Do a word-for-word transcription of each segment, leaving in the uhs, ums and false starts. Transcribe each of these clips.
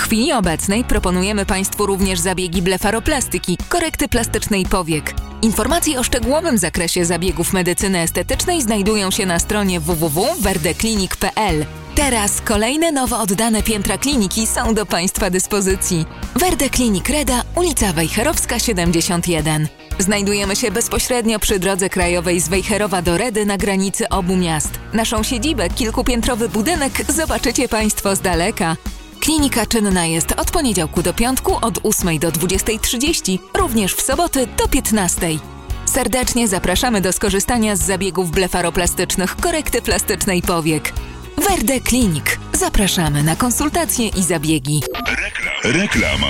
chwili obecnej proponujemy Państwu również zabiegi blefaroplastyki, korekty plastycznej powiek. Informacje o szczegółowym zakresie zabiegów medycyny estetycznej znajdują się na stronie w w w kropka werdeklinik kropka p l. Teraz kolejne nowo oddane piętra kliniki są do Państwa dyspozycji. Werde Klinik Reda, ulica Wejherowska siedemdziesiąt jeden. Znajdujemy się bezpośrednio przy drodze krajowej z Wejherowa do Redy na granicy obu miast. Naszą siedzibę, kilkupiętrowy budynek, zobaczycie Państwo z daleka. Klinika czynna jest od poniedziałku do piątku od ósmej do dwudziestej trzydzieści, również w soboty do piętnastej. Serdecznie zapraszamy do skorzystania z zabiegów blefaroplastycznych, korekty plastycznej powiek. Werde Klinik. Zapraszamy na konsultacje i zabiegi. Rekla- Reklama.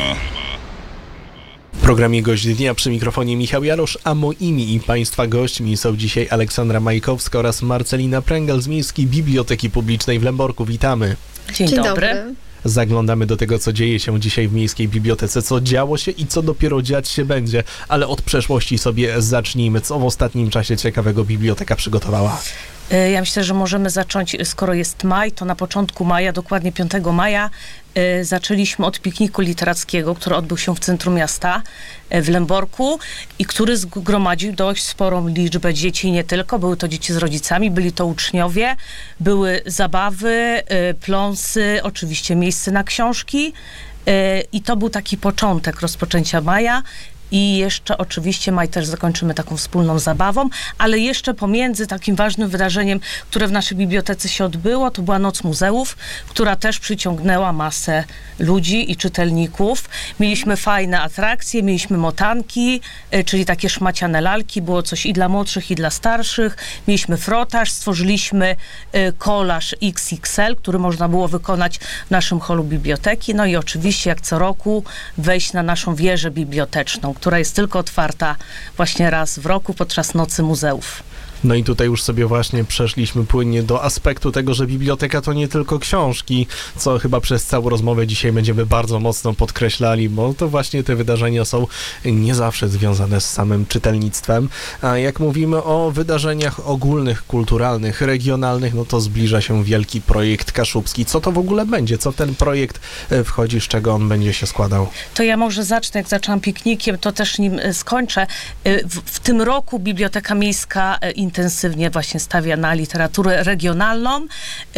W programie Gość Dnia przy mikrofonie Michał Jarosz, a moimi i Państwa gośćmi są dzisiaj Aleksandra Majkowska oraz Marcelina Pręgel z Miejskiej Biblioteki Publicznej w Lęborku. Witamy. Dzień, Dzień dobry. dobry. Zaglądamy do tego, co dzieje się dzisiaj w Miejskiej Bibliotece, co działo się i co dopiero dziać się będzie, ale od przeszłości sobie zacznijmy. Co w ostatnim czasie ciekawego biblioteka przygotowała? Ja myślę, że możemy zacząć, skoro jest maj, to na początku maja, dokładnie piątego maja, y, zaczęliśmy od pikniku literackiego, który odbył się w centrum miasta, y, w Lęborku i który zgromadził dość sporą liczbę dzieci, nie tylko. Były to dzieci z rodzicami, byli to uczniowie, były zabawy, y, pląsy, oczywiście miejsce na książki y, i to był taki początek rozpoczęcia maja. I jeszcze oczywiście maj też zakończymy taką wspólną zabawą, ale jeszcze pomiędzy takim ważnym wydarzeniem, które w naszej bibliotece się odbyło, to była Noc Muzeów, która też przyciągnęła masę ludzi i czytelników. Mieliśmy fajne atrakcje, mieliśmy motanki, y, czyli takie szmaciane lalki, było coś i dla młodszych, i dla starszych. Mieliśmy frotaż, stworzyliśmy y, kolaż iks iks el, który można było wykonać w naszym holu biblioteki. No i oczywiście, jak co roku, wejść na naszą wieżę biblioteczną, która jest tylko otwarta właśnie raz w roku podczas Nocy Muzeów. No i tutaj już sobie właśnie przeszliśmy płynnie do aspektu tego, że biblioteka to nie tylko książki, co chyba przez całą rozmowę dzisiaj będziemy bardzo mocno podkreślali, bo to właśnie te wydarzenia są nie zawsze związane z samym czytelnictwem. A jak mówimy o wydarzeniach ogólnych, kulturalnych, regionalnych, no to zbliża się wielki projekt kaszubski. Co to w ogóle będzie? Co ten projekt wchodzi, z czego on będzie się składał? To ja może zacznę, jak zaczęłam piknikiem, to też nim skończę. W, w tym roku Biblioteka Miejska intensywnie właśnie stawia na literaturę regionalną.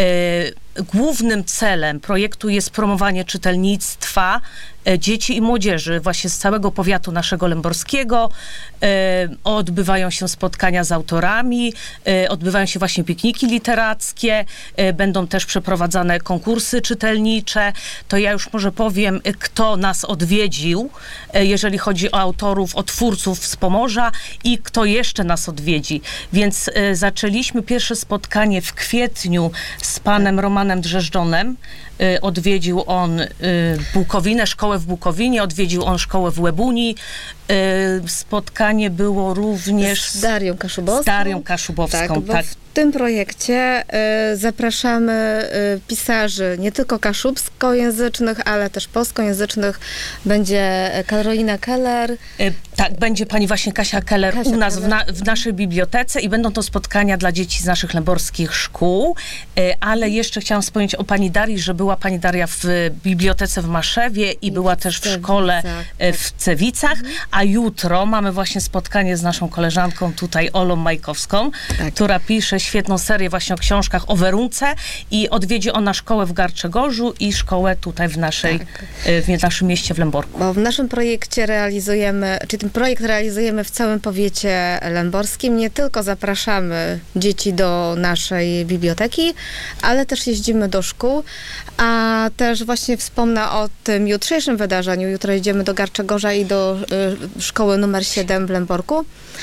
Głównym celem projektu jest promowanie czytelnictwa dzieci i młodzieży właśnie z całego powiatu naszego lęborskiego. Odbywają się spotkania z autorami, odbywają się właśnie pikniki literackie, będą też przeprowadzane konkursy czytelnicze. To ja już może powiem, kto nas odwiedził, jeżeli chodzi o autorów, o twórców z Pomorza i kto jeszcze nas odwiedzi. Więc zaczęliśmy pierwsze spotkanie w kwietniu z panem Romanem Drzeżdżonem. Odwiedził on Bukowinę, szkołę w Bukowinie, odwiedził on szkołę w Łebuni. Spotkanie było również z Darią Kaszubowską. Z Darią Kaszubowską, tak. Bo tak. W tym projekcie y, zapraszamy y, pisarzy nie tylko kaszubskojęzycznych, ale też polskojęzycznych. Będzie Karolina Keller. Y, tak, będzie pani właśnie Kasia Keller Kasia u nas Keller. W, na, w naszej bibliotece i będą to spotkania dla dzieci z naszych lęborskich szkół. Y, ale jeszcze chciałam wspomnieć o pani Darii, że była pani Daria w bibliotece w Maszewie i, I była w też w szkole tak. w Cewicach, mhm. a jutro mamy właśnie spotkanie z naszą koleżanką tutaj, Olą Majkowską, tak. która pisze świetną serię właśnie o książkach o Werunce i odwiedzi ona szkołę w Garczegorzu i szkołę tutaj w naszej, tak. w naszym mieście w Lęborku. Bo w naszym projekcie realizujemy, czy ten projekt realizujemy w całym powiecie lęborskim. Nie tylko zapraszamy dzieci do naszej biblioteki, ale też jeździmy do szkół, a też właśnie wspomnę o tym jutrzejszym wydarzeniu. Jutro jedziemy do Garczegorza i do y, szkoły numer siedem w Lęborku y,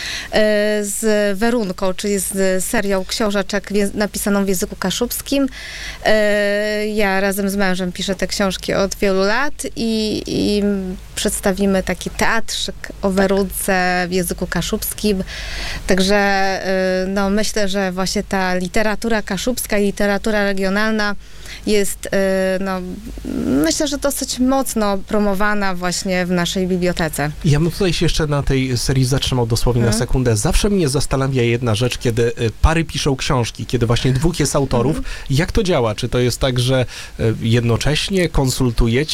z Werunką, czyli z serią książeczek napisaną w języku kaszubskim. Y, ja razem z mężem piszę te książki od wielu lat i, i przedstawimy taki teatrzyk o Werunce w języku kaszubskim. Także y, no, myślę, że właśnie ta literatura kaszubska i literatura regionalna jest, no, myślę, że dosyć mocno promowana właśnie w naszej bibliotece. Ja bym tutaj się jeszcze na tej serii zatrzymał dosłownie hmm. na sekundę. Zawsze mnie zastanawia jedna rzecz, kiedy pary piszą książki, kiedy właśnie dwóch jest autorów. Hmm. Jak to działa? Czy to jest tak, że jednocześnie konsultujecie